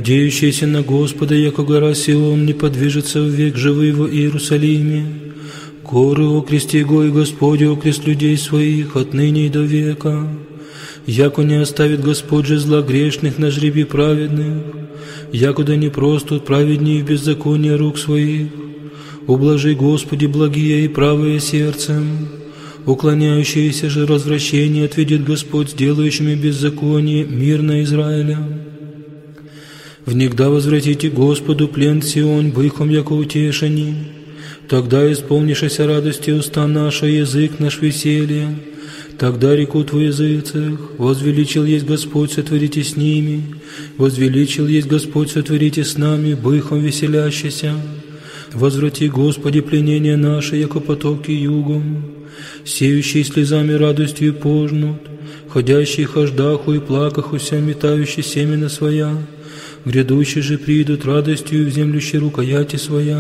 надеющиеся на Господа, яко гора Сион, не подвижется в век живы во Иерусалиме. Горы окрести го и Господь окрест людей своих отныне и до века. Яко не оставит Господь же зла грешных на жребе праведных, якуда не просто праведнее в беззаконии рук своих. Ублажи, Господи, благие и правые сердцем, уклоняющиеся же развращение отведет Господь сделающими беззаконие мир на Израиля. Внегда возвратите Господу плен Сион, быхом яко утешени, тогда исполнишься радости уста наша, язык наш веселье. Тогда рекут в языцах: возвеличил есть Господь, сотворите с ними, возвеличил есть Господь, сотворите с нами, быхом веселящийся. Возврати, Господи, пленение наше, яко потоки югом, сеющие слезами радостью пожнут, ходящие хождаху и плакахуся, метающие семена своя, грядущие же придут радостью в землющей рукояти своя.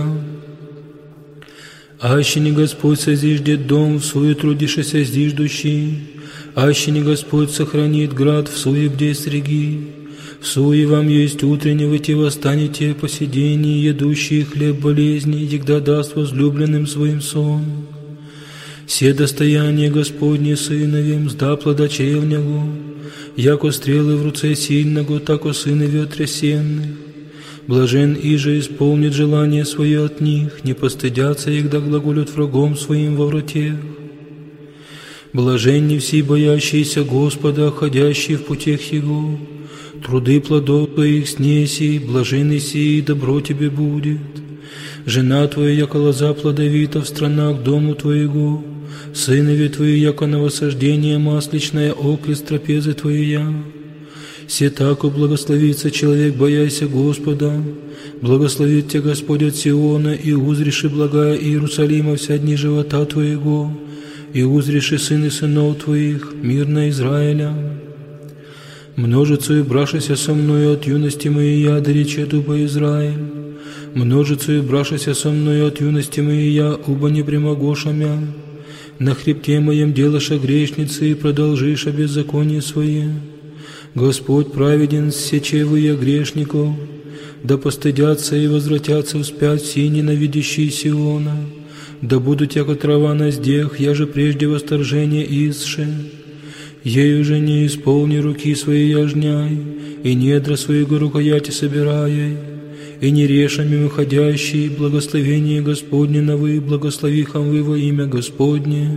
Аще не Господь созиждет дом, в суе трудишься зиждущий, аще не Господь сохранит град, в суе бде среги. В суе вам есть утренне, выйти восстанете по сидении, едущие хлеб болезни, егда даст возлюбленным своим сон. Все достояние Господне сыновем, сда плода чревнягу, яко стрелы в руце сильного, тако сыны ветря сенных. Блажен иже исполнит желание свое от них, не постыдятся их, да глаголют врагом своим во врате. Блаженни все боящиеся Господа, ходящие в путях Его, труды плодов Твоих снеси, блаженный сии, добро Тебе будет. Жена Твоя, яко лоза плодовита в странах дому Твоего, сынови Твои, яко новосаждение масличное, окрест трапезы Твоя. Се тако благословится человек, бояся Господа, благословит Тебя Господь от Сиона, и узреши благая Иерусалима вся дни живота Твоего, и узреши сыны сынов Твоих, мир на Израиля. Множицею брашися со мною от юности моей я, да рече дуба Израиль. Множицею брашися со мною от юности моей я, уба не прямогоша мя. На хребте моем делаша грешницы, и продолжиша беззаконие свое. Господь праведен, сечевые грешников, да постыдятся и возвратятся вспять все ненавидящие Сиона, да будут яко трава на здех, я же прежде восторжение исше. Ею же не исполни руки свои яжняй, и недра своего рукояти собирай, и не решами выходящие, благословение Господне на вы, благослови хам вы во имя Господне.